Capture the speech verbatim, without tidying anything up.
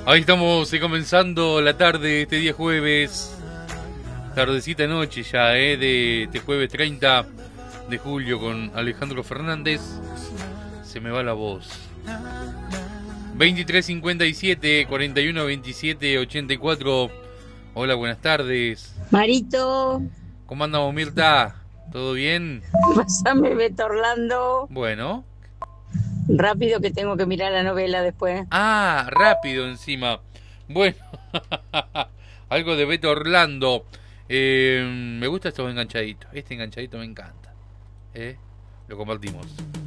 Ahí estamos eh, comenzando la tarde este día jueves. Tardecita noche ya, eh, de este jueves treinta de julio con Alejandro Fernández. Se me va la voz. veintitrés cincuenta y siete, cuarenta y uno veintisiete ochenta y cuatro. Hola, buenas tardes. Marito, ¿Cómo andamos, Mirta? ¿Todo bien? pásame Beto Orlando. Bueno. Rápido que tengo que mirar la novela después. Ah, rápido encima. Bueno, algo de Beto Orlando. Eh, me gusta estos enganchaditos. Este enganchadito me encanta. ¿Eh? Lo compartimos.